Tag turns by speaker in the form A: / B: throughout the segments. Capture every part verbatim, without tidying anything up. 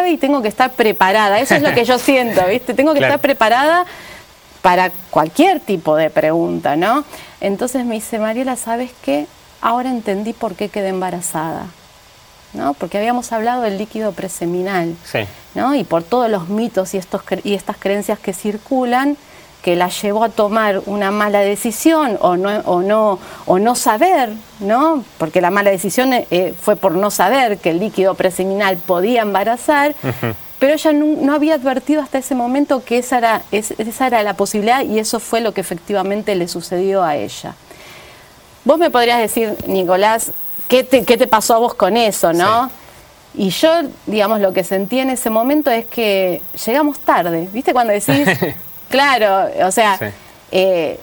A: y tengo que estar preparada. Eso es lo que yo siento, ¿viste? Tengo que
B: Claro.
A: estar preparada para cualquier tipo de pregunta, ¿no? Entonces me dice, Mariela, ¿sabes qué? Ahora entendí por qué quedé embarazada, ¿no? Porque habíamos hablado del líquido preseminal,
B: Sí.
A: ¿no? Y por todos los mitos y, estos, y estas creencias que circulan, que la llevó a tomar una mala decisión o no, o no, o no saber, ¿no? Porque la mala decisión eh, fue por no saber que el líquido preseminal podía embarazar, uh-huh. pero ella no, no había advertido hasta ese momento que esa era, es, esa era la posibilidad y eso fue lo que efectivamente le sucedió a ella. Vos me podrías decir, Nicolás, ¿qué te, qué te pasó a vos con eso, no? Sí. Y yo, digamos, lo que sentí en ese momento es que llegamos tarde, ¿viste? Cuando decís... Claro, o sea, sí. eh,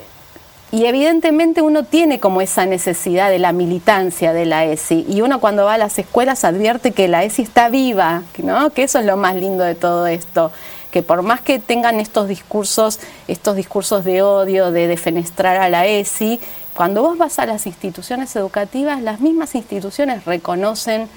A: y evidentemente uno tiene como esa necesidad de la militancia de la E S I, y uno cuando va a las escuelas advierte que la E S I está viva, ¿no? Que eso es lo más lindo de todo esto, que por más que tengan estos discursos, estos discursos de odio, de defenestrar a la E S I, cuando vos vas a las instituciones educativas, las mismas instituciones reconocen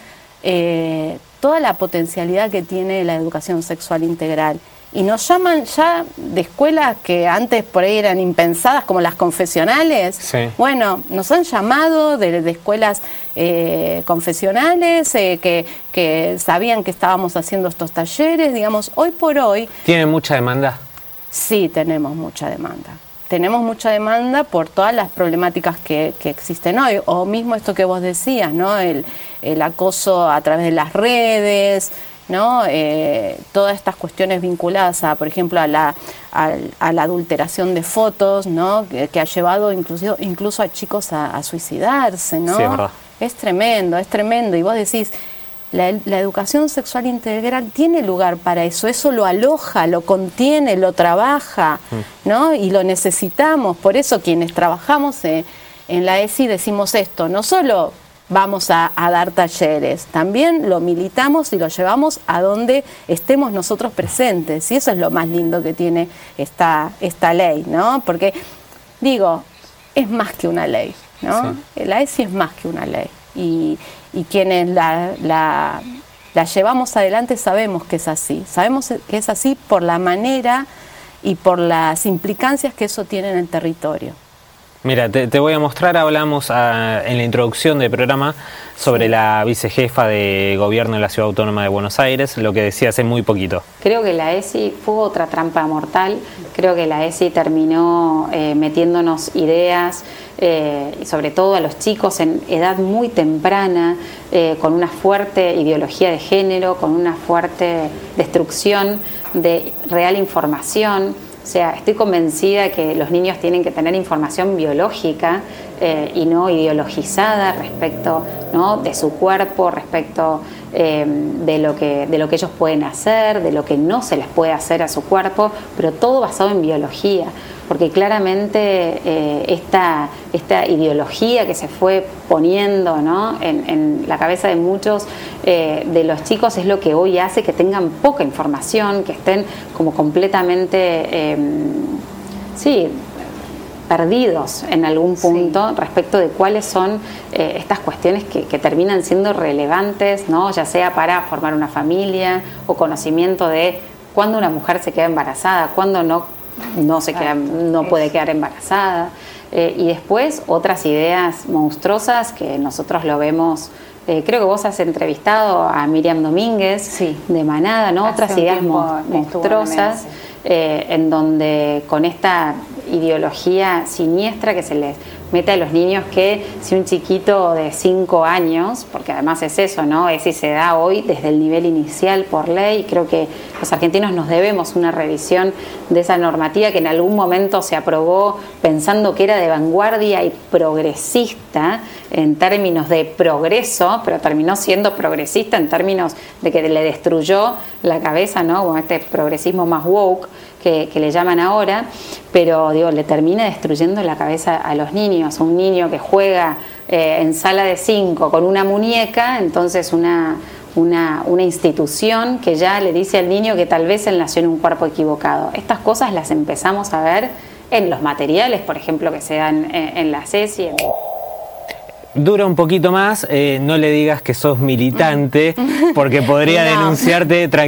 A: eh, toda la potencialidad que tiene la educación sexual integral. Y nos llaman ya de escuelas que antes por ahí eran impensadas, como las confesionales. Sí. Bueno, nos han llamado de, de escuelas eh, confesionales eh, que, que sabían que estábamos haciendo estos talleres. Digamos, hoy por hoy...
B: ¿Tienen mucha demanda?
A: Sí, tenemos mucha demanda. Tenemos mucha demanda por todas las problemáticas que, que existen hoy. O mismo esto que vos decías, ¿no? El, el acoso a través de las redes... ¿no? Eh, todas estas cuestiones vinculadas a, por ejemplo, a la, a, a la adulteración de fotos, ¿no? que, que ha llevado incluso, incluso a chicos a, a suicidarse, ¿no?
B: Sí, es verdad.
A: Es tremendo, es tremendo. Y vos decís, la, la educación sexual integral tiene lugar para eso, eso lo aloja, lo contiene, lo trabaja, mm. ¿no? Y lo necesitamos. Por eso quienes trabajamos en, en la E S I decimos esto, no solo... vamos a, a dar talleres, también lo militamos y lo llevamos a donde estemos nosotros presentes, y eso es lo más lindo que tiene esta, esta ley, ¿no? Porque, digo, es más que una ley, ¿no? Sí. La E S I es más que una ley, y, y quienes la, la, la llevamos adelante sabemos que es así, sabemos que es así por la manera y por las implicancias que eso tiene en el territorio.
B: Mira, te, te voy a mostrar, hablamos a, en la introducción del programa sobre sí. la vicejefa de gobierno de la Ciudad Autónoma de Buenos Aires, lo que decía hace muy poquito.
C: Creo que la E S I fue otra trampa mortal, creo que la E S I terminó eh, metiéndonos ideas, eh, sobre todo a los chicos en edad muy temprana, eh, con una fuerte ideología de género, con una fuerte destrucción de real información. O sea, estoy convencida que los niños tienen que tener información biológica eh, y no ideologizada respecto, ¿no? de su cuerpo, respecto eh, de, lo que, de lo que ellos pueden hacer, de lo que no se les puede hacer a su cuerpo, pero todo basado en biología. Porque claramente eh, esta, esta ideología que se fue poniendo, ¿no? en, en la cabeza de muchos eh, de los chicos es lo que hoy hace que tengan poca información, que estén como completamente, eh, sí, perdidos en algún punto sí. respecto de cuáles son eh, estas cuestiones que, que terminan siendo relevantes, ¿no? ya sea para formar una familia o conocimiento de cuándo una mujer se queda embarazada, cuándo no no se queda, no puede quedar embarazada, eh, y después otras ideas monstruosas que nosotros lo vemos, eh, creo que vos has entrevistado a Miriam Domínguez sí. de Manada, ¿no? Otras ideas mo monstruosas eh, en donde con esta ideología siniestra que se les mete a los niños, que si un chiquito de cinco años, porque además es eso, ¿no? Es si se da hoy desde el nivel inicial por ley, creo que los argentinos nos debemos una revisión de esa normativa que en algún momento se aprobó pensando que era de vanguardia y progresista en términos de progreso, pero terminó siendo progresista en términos de que le destruyó la cabeza, ¿no? Con este progresismo más woke que, que le llaman ahora, pero digo, le termina destruyendo la cabeza a los niños. Un niño que juega eh, en sala de cinco con una muñeca, entonces una, una, una institución que ya le dice al niño que tal vez él nació en un cuerpo equivocado. Estas cosas las empezamos a ver en los materiales, por ejemplo, que se dan en, en la C E S I.
B: Dura un poquito más, eh, no le digas que sos militante, porque podría no. denunciarte tranquilamente.